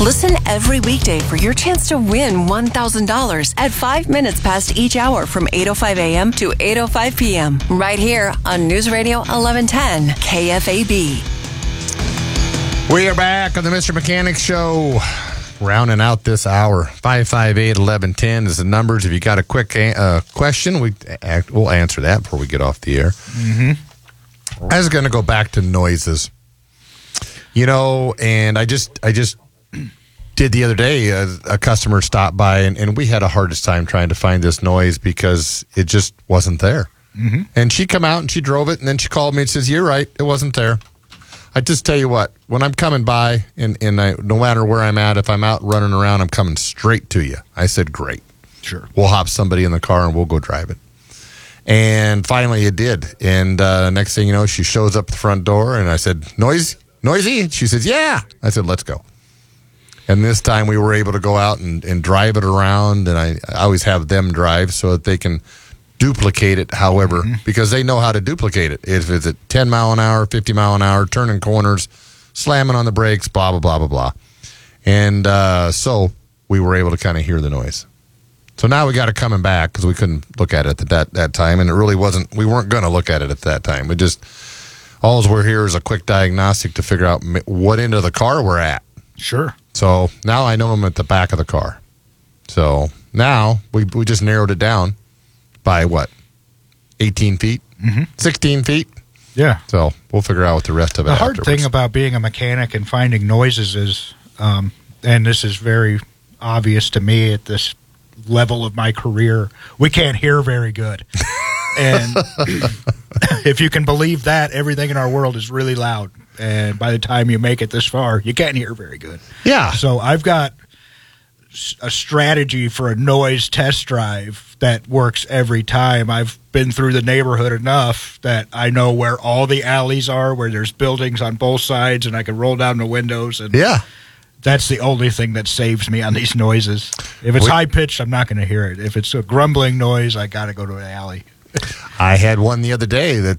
Listen every weekday for your chance to win $1,000 at 5 minutes past each hour from 8:05 a.m. to 8:05 p.m. right here on News Radio 1110 KFAB. We are back on the Mr. Mechanic Show. Rounding out this hour. 558-1110 is the numbers. If you got a quick question, we'll answer that before we get off the air. Mm-hmm. I was going to go back to noises. And I just did the other day, a customer stopped by, and we had a hardest time trying to find this noise because it just wasn't there. Mm-hmm. And she come out and she drove it, and then she called me and says, "You're right, it wasn't there." I just tell you what, when I'm coming by, and no matter where I'm at, if I'm out running around, I'm coming straight to you. I said, "Great. Sure. We'll hop somebody in the car and we'll go drive it." And finally it did. And next thing you know, she shows up at the front door, and I said, Noisy? She says, "Yeah." I said, "Let's go." And this time we were able to go out and drive it around, and I always have them drive so that they can duplicate it, however, because they know how to duplicate it. If it's at 10 mile an hour, 50 mile an hour, turning corners, slamming on the brakes, blah, blah, blah, blah, blah. And so we were able to kind of hear the noise. So now we got it coming back because we couldn't look at it at that time, and it really wasn't, we weren't going to look at it at that time. We just, all we're here is a quick diagnostic to figure out what end of the car we're at. Sure. So now I know I'm at the back of the car. So now we just narrowed it down by what? 18 feet? 16 feet? Yeah. So we'll figure out what the rest of it The hard afterwards. thing about being a mechanic and finding noises is, and this is very obvious to me at this level of my career, we can't hear very good. And if you can believe that, everything in our world is really loud. And by the time you make it this far, you can't hear very good. Yeah. So I've got a strategy for a noise test drive that works every time. I've been through the neighborhood enough that I know where all the alleys are, where there's buildings on both sides, and I can roll down the windows. And yeah. That's the only thing that saves me on these noises. If it's high-pitched, I'm not going to hear it. If it's a grumbling noise, I got to go to an alley. I had one the other day that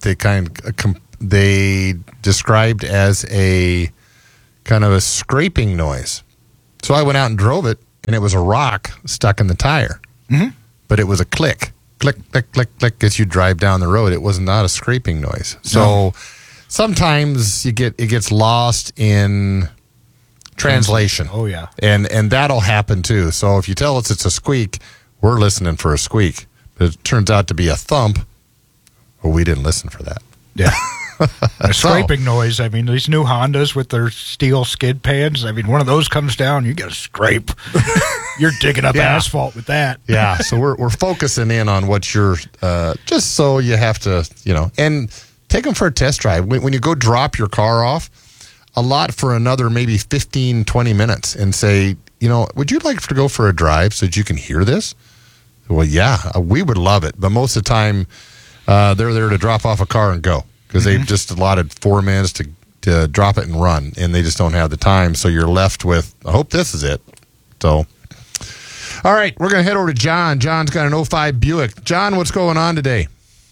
they described as a kind of a scraping noise. So I went out and drove it, and it was a rock stuck in the tire. Mm-hmm. But it was a click, click, click, as you drive down the road. It was not a scraping noise. So sometimes it gets lost in translation. Oh, yeah. And that'll happen, too. So if you tell us it's a squeak, we're listening for a squeak. But it turns out to be a thump. Well, we didn't listen for that. Yeah. A scraping noise. I mean, these new Hondas with their steel skid pans, I mean, one of those comes down, you got to scrape. You're digging up asphalt with that. Yeah, so we're focusing in on what you're, just so you have to, and take them for a test drive. When you go drop your car off, a lot for another maybe 15, 20 minutes and say, would you like to go for a drive so that you can hear this? Well, yeah, we would love it. But most of the time, they're there to drop off a car and go. Because they've just allotted 4 minutes to drop it and run, and they just don't have the time. So you're left with, I hope this is it. So, all right, we're going to head over to John. John's got an 05 Buick. John, what's going on today?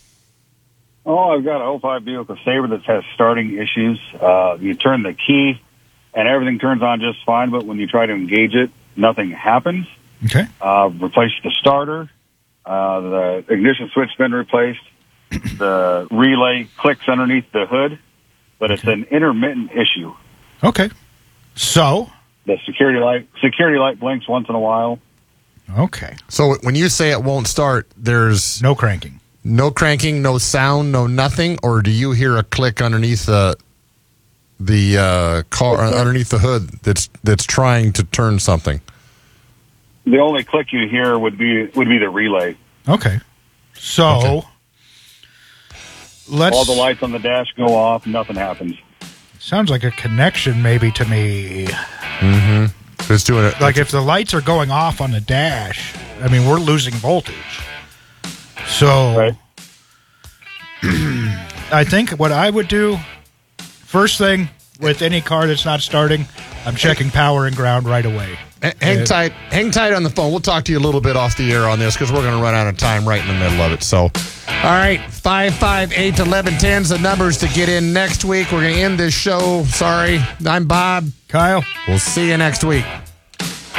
Oh, I've got an 05 Buick LeSabre that has starting issues. You turn the key, and everything turns on just fine, but when you try to engage it, nothing happens. Okay. Replaced the starter. The ignition switch has been replaced. The relay clicks underneath the hood, but it's an intermittent issue. Okay. So? The security light blinks once in a while. Okay. So when you say it won't start, there's... No cranking. No cranking, no sound, no nothing? Or do you hear a click underneath the car, underneath the hood that's trying to turn something? The only click you hear would be the relay. Okay. So... Okay. All the lights on the dash go off, nothing happens. Sounds like a connection maybe to me. Mm-hmm. It's doing it. Like if the lights are going off on the dash, I mean, we're losing voltage. So right. I think what I would do, first thing with any car that's not starting, I'm checking power and ground right away. Hang tight on the phone. We'll talk to you a little bit off the air on this because we're going to run out of time right in the middle of it. So All right, 558-1110 is the numbers to get in next week. We're going to end this show. Sorry, I'm Bob. Kyle. We'll see you next week.